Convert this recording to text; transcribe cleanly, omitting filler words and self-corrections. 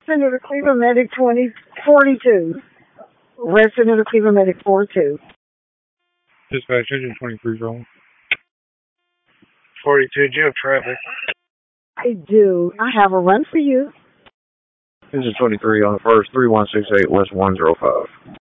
Senator Cleveland Medic 2042. Resident of Cleveland Medic 42. Dispatch engine 23 rolling. 42, do you have traffic? I do. I have a run for you. Engine 23 on the first, 3168 West 105.